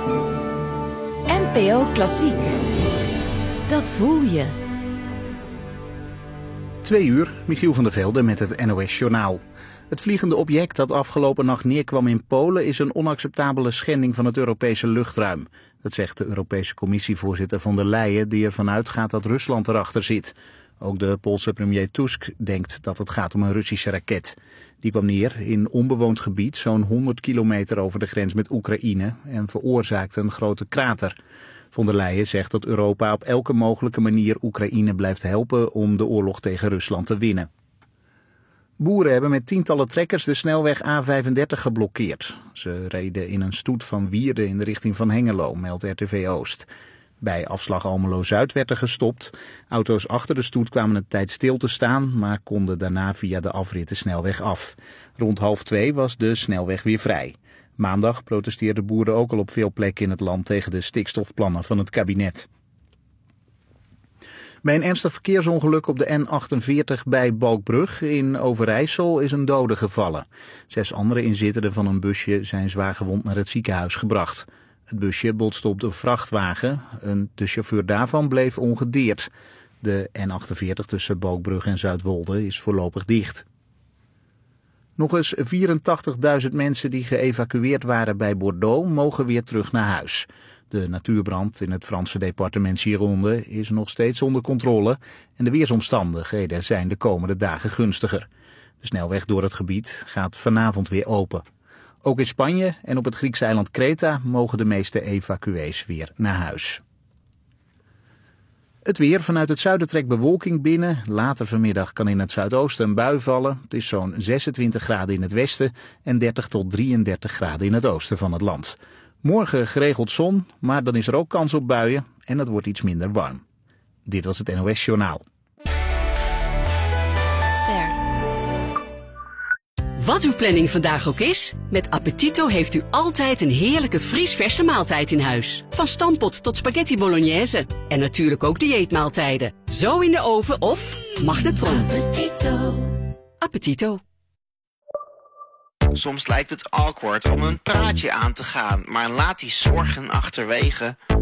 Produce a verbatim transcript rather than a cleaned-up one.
N P O Klassiek. Dat voel je. Twee uur, Michiel van der Velde met het N O S Journaal. Het vliegende object dat afgelopen nacht neerkwam in Polen is een onacceptabele schending van het Europese luchtruim. Dat zegt de Europese Commissievoorzitter von der Leyen, die ervan uitgaat dat Rusland erachter zit. Ook de Poolse premier Tusk denkt dat het gaat om een Russische raket. Die kwam neer in onbewoond gebied, zo'n honderd kilometer over de grens met Oekraïne, en veroorzaakte een grote krater. Von der Leyen zegt dat Europa op elke mogelijke manier Oekraïne blijft helpen om de oorlog tegen Rusland te winnen. Boeren hebben met tientallen trekkers de snelweg A vijfendertig geblokkeerd. Ze reden in een stoet van Wierden in de richting van Hengelo, meldt R T V Oost. Bij afslag Almelo-Zuid werd er gestopt. Auto's achter de stoet kwamen een tijd stil te staan, maar konden daarna via de afrit de snelweg af. Rond half twee was de snelweg weer vrij. Maandag protesteerden boeren ook al op veel plekken in het land tegen de stikstofplannen van het kabinet. Bij een ernstig verkeersongeluk op de N achtenveertig bij Balkbrug in Overijssel is een dode gevallen. Zes andere inzittenden van een busje zijn zwaargewond naar het ziekenhuis gebracht. Het busje botste op de vrachtwagen. De chauffeur daarvan bleef ongedeerd. De N achtenveertig tussen Balkbrug en Zuidwolde is voorlopig dicht. Nog eens vierentachtigduizend mensen die geëvacueerd waren bij Bordeaux mogen weer terug naar huis. De natuurbrand in het Franse departement Gironde is nog steeds onder controle en de weersomstandigheden zijn de komende dagen gunstiger. De snelweg door het gebied gaat vanavond weer open. Ook in Spanje en op het Griekse eiland Kreta mogen de meeste evacuees weer naar huis. Het weer. Vanuit het zuiden trekt bewolking binnen. Later vanmiddag kan in het zuidoosten een bui vallen. Het is zo'n zesentwintig graden in het westen en dertig tot drieëndertig graden in het oosten van het land. Morgen geregeld zon, maar dan is er ook kans op buien en het wordt iets minder warm. Dit was het N O S Journaal. Ster. Wat uw planning vandaag ook is, met Appetito heeft u altijd een heerlijke vriesverse maaltijd in huis. Van stampot tot spaghetti bolognese. En natuurlijk ook dieetmaaltijden. Zo in de oven of magnetron. Appetito. Appetito. Soms lijkt het awkward om een praatje aan te gaan, maar laat die zorgen achterwege.